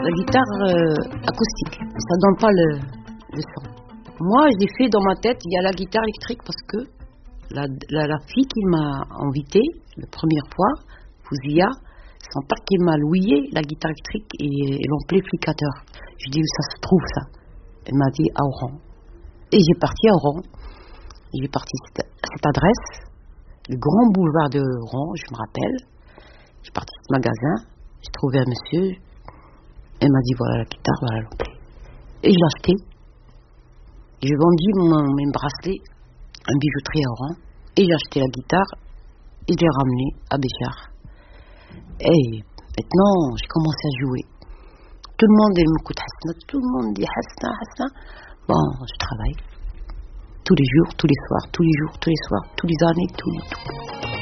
La guitare acoustique, ça donne pas le son. Moi, j'ai fait dans ma tête, il y a la guitare électrique parce que la fille qui m'a invitée, la première fois, Fouzia, son père qui m'a loué la guitare électrique et l'amplificateur. Je dis où ça se trouve ça. Elle m'a dit à Oran. Et j'ai parti à Oran. J'ai parti à cette adresse, le grand boulevard de Oran, je me rappelle. J'ai parti à ce magasin, j'ai trouvé un monsieur. Elle m'a dit voilà la guitare, voilà l'ampli. Et j'ai acheté. J'ai vendu mes bracelets à un bijouterie à Oran. Et j'ai acheté la guitare et je l'ai ramenée à Béchar. Et maintenant, j'ai commencé à jouer. Tout le monde m'écoute Hasna, tout le monde dit Hasna, Hasna. Bon, je travaille. Tous les jours, tous les soirs, tous les jours, tous les soirs, tous les années, tout.